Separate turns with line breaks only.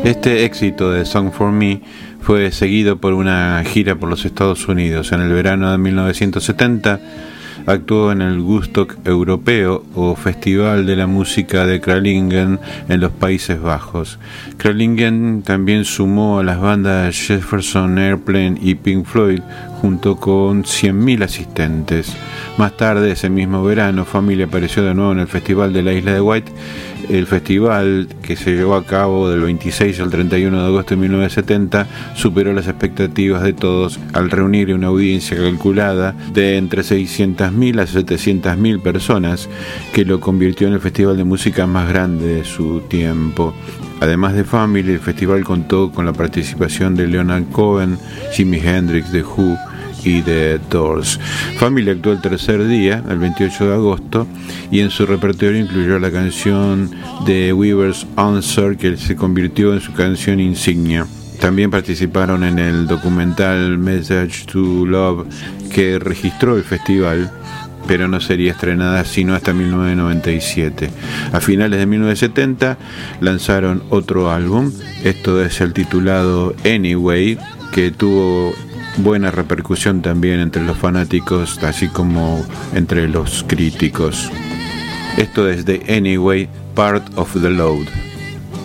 Este éxito de Song for Me fue seguido por una gira por los Estados Unidos. En el verano de 1970 actuó en el Woodstock Europeo o Festival de la Música de Kralingen en los Países Bajos. Kralingen también sumó a las bandas Jefferson Airplane y Pink Floyd junto con 100.000 asistentes. Más tarde, ese mismo verano, Family apareció de nuevo en el Festival de la Isla de Wight. El festival, que se llevó a cabo del 26 al 31 de agosto de 1970, superó las expectativas de todos al reunir una audiencia calculada de entre 600.000 a 700.000 personas, que lo convirtió en el festival de música más grande de su tiempo. Además de Family, el festival contó con la participación de Leonard Cohen, Jimi Hendrix, The Who y The Doors. Family actuó el tercer día, el 28 de agosto, y en su repertorio incluyó la canción de Weaver's Answer, que se convirtió en su canción insignia. También participaron en el documental Message to Love, que registró el festival, pero no sería estrenada sino hasta 1997. A finales de 1970 lanzaron otro álbum, esto es el titulado Anyway, que tuvo buena repercusión también entre los fanáticos, así como entre los críticos. Esto es de Anyway, Part of the Load.